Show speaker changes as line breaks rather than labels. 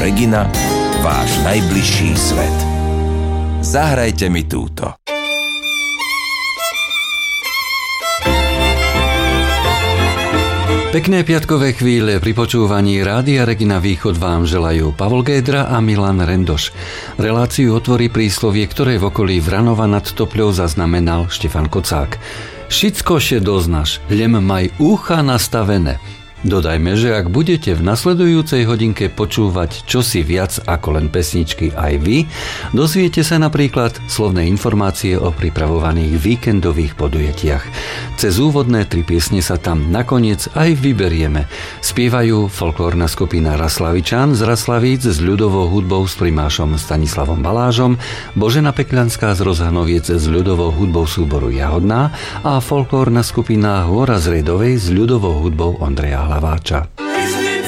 Regina, váš najbližší svet. Zahrajte mi túto.
Pekné piatkové chvíle pri počúvaní Rádia Regina Východ vám želajú Pavol Gédra a Milan Rendoš. Reláciu otvorí príslovie, ktoré v okolí Vranova nad Topľou zaznamenal Štefan Kocák. Šickoše doznaš, len maj ucha nastavené. Dodajme, že ak budete v nasledujúcej hodinke počúvať čosi viac ako len pesničky aj vy, dozviete sa napríklad slovné informácie o pripravovaných víkendových podujatiach. Cez úvodné 3 piesne sa tam nakoniec aj vyberieme. Spievajú folklórna skupina Raslavičan z Raslavíc s ľudovou hudbou s primášom Stanislavom Balážom, Božena Pekľanská z Rozhanoviec s ľudovou hudbou súboru Jahodná a folklórna skupina Hôra z Redovej s ľudovou hudbou Ondreja Hlaváča.